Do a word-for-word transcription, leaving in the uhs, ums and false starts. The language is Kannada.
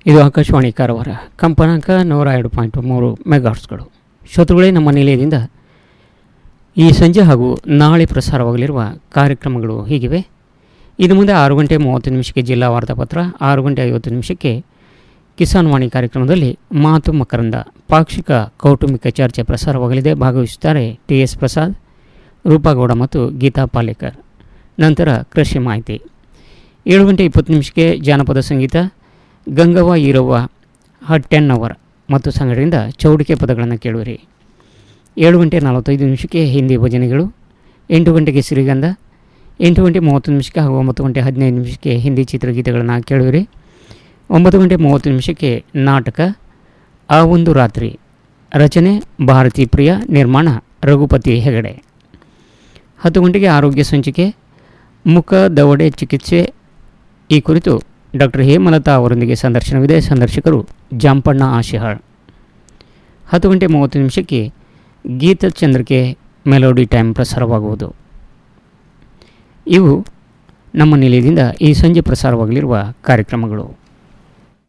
ಇದು ಆಕಾಶವಾಣಿ ಕಾರವಾರ, ಕಂಪನಾಂಕ ನೂರ ಎರಡು ಪಾಯಿಂಟ್ ಮೂರು ಮೆಗಾಹರ್ಟ್ಸ್ಗಳು. ಶ್ರೋತೃಗಳೇ, ನಮ್ಮ ನಿಲಯದಿಂದ ಈ ಸಂಜೆ ಹಾಗೂ ನಾಳೆ ಪ್ರಸಾರವಾಗಲಿರುವ ಕಾರ್ಯಕ್ರಮಗಳು ಹೀಗಿವೆ. ಇನ್ನು ಮುಂದೆ ಆರು ಗಂಟೆ ಮೂವತ್ತು ನಿಮಿಷಕ್ಕೆ ಜಿಲ್ಲಾ ವಾರ್ತಾಪತ್ರ, ಆರು ಗಂಟೆ ಐವತ್ತು ನಿಮಿಷಕ್ಕೆ ಕಿಸಾನ್ ವಾಣಿ ಕಾರ್ಯಕ್ರಮದಲ್ಲಿ ಮಾತು ಮಕರಂದ ಪಾಕ್ಷಿಕ ಕೌಟುಂಬಿಕ ಚರ್ಚೆ ಪ್ರಸಾರವಾಗಲಿದೆ. ಭಾಗವಹಿಸುತ್ತಾರೆ ಟಿ ಎಸ್ ಪ್ರಸಾದ್, ರೂಪಾಗೌಡ ಮತ್ತು ಗೀತಾ ಪಾಲೇಕರ್. ನಂತರ ಕೃಷಿ ಮಾಹಿತಿ. ಏಳು ಗಂಟೆ ಇಪ್ಪತ್ತು ನಿಮಿಷಕ್ಕೆ ಜಾನಪದ ಸಂಗೀತ, ಗಂಗವ್ವ ಈರವ್ವ ಹಟ್ಟೆನ್ನವರ್ ಮತ್ತು ಸಂಘಟನೆಯಿಂದ ಚೌಡಿಕೆ ಪದಗಳನ್ನು ಕೇಳುವಿರಿ. ಏಳು ಗಂಟೆ ನಲವತ್ತೈದು ನಿಮಿಷಕ್ಕೆ ಹಿಂದಿ ಭಜನೆಗಳು, ಎಂಟು ಗಂಟೆಗೆ ಸಿರಿಗಂಧ, ಎಂಟು ಗಂಟೆ ಮೂವತ್ತು ನಿಮಿಷಕ್ಕೆ ಹಾಗೂ ಒಂಬತ್ತು ಗಂಟೆ ಹದಿನೈದು ನಿಮಿಷಕ್ಕೆ ಹಿಂದಿ ಚಿತ್ರಗೀತೆಗಳನ್ನು ಕೇಳುವಿರಿ. ಒಂಬತ್ತು ಗಂಟೆ ಮೂವತ್ತು ನಿಮಿಷಕ್ಕೆ ನಾಟಕ ಆ ಒಂದು ರಾತ್ರಿ, ರಚನೆ ಭಾರತಿ ಪ್ರಿಯ, ನಿರ್ಮಾಣ ರಘುಪತಿ ಹೆಗಡೆ. ಹತ್ತು ಗಂಟೆಗೆ ಆರೋಗ್ಯ ಸಂಚಿಕೆ, ಮುಖ ದವಡೆ ಚಿಕಿತ್ಸೆ ಈ ಕುರಿತು ಡಾಕ್ಟರ್ ಹೇಮಲತಾ ಅವರೊಂದಿಗೆ ಸಂದರ್ಶನವಿದೆ. ಸಂದರ್ಶಕರು ಜಾಂಪಣ್ಣ ಆಶಿಹಾಳ್. ಹತ್ತು ಗಂಟೆ ಮೂವತ್ತು ನಿಮಿಷಕ್ಕೆ ಗೀತಚಂದ್ರಿಕೆ ಮೆಲೋಡಿ ಟೈಮ್ ಪ್ರಸಾರವಾಗುವುದು. ಇವು ನಮ್ಮ ನಿಲಯದಿಂದ ಈ ಸಂಜೆ ಪ್ರಸಾರವಾಗಲಿರುವ ಕಾರ್ಯಕ್ರಮಗಳು.